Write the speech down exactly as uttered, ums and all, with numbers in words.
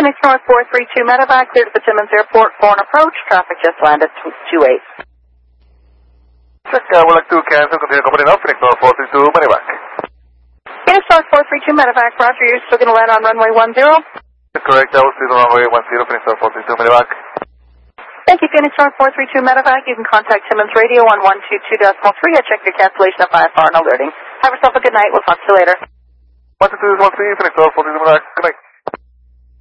Phoenix North four three two medevac, cleared for Timmins Airport for an approach. Traffic just landed two eight. Check, uh, would like to cancel, continue company now, Phoenix North four three two medevac. Phoenix North four three two medevac, roger, you're still going to land on runway one zero? Correct, I will see on runway one zero, Phoenix North four three two medevac. Thank you, Phoenix North four three two medevac. You can contact Timmins Radio on one two two point three. I check your cancellation of I F R and alerting. Have yourself a good night. We'll talk to you later. one two two point three, Phoenix North four three two medevac. Good night.